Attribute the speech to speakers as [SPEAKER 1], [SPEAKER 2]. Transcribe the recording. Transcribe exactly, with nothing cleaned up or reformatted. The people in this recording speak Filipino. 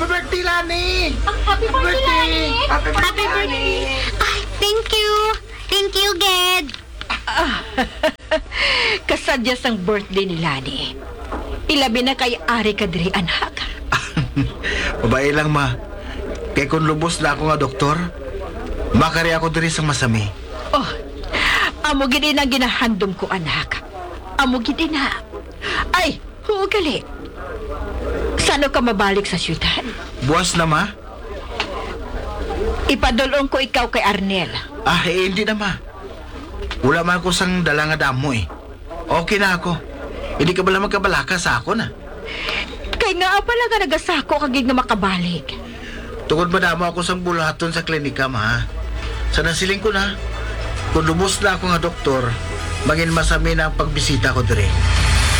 [SPEAKER 1] Happy birthday, Lani!
[SPEAKER 2] Happy birthday, Lani!
[SPEAKER 1] Happy birthday,
[SPEAKER 2] Happy birthday!
[SPEAKER 3] Ay, thank you. Thank you, Ged.
[SPEAKER 2] Kasadyas ang birthday ni Lani. Ilabi na kay Ari Kadri, anak.
[SPEAKER 1] Babae lang, ma. Kaya kung lubos na ako nga, doktor, makari ako diri sa masami.
[SPEAKER 2] Oh, amo gidi na ginahandom ko, anak. Amo gidi na. Ay, huugali. Saan ka mabalik sa syudad?
[SPEAKER 1] Buwas na, ma?
[SPEAKER 2] Ipadulong ko ikaw kay Arnel.
[SPEAKER 1] Ah, eh, hindi na, ma. Wala man ako sang dala nga damo, eh. Okay na ako. Hindi ka bala magkabalaka sa ako na.
[SPEAKER 2] Kay nga pala nga nagasako kagig nga makabalik.
[SPEAKER 1] Tungod madamo ako sang bulahaton sa klinika, ma. Sa nasiling ko na, kung lubos na ako nga doktor, maging masami na ang pagbisita ko dire.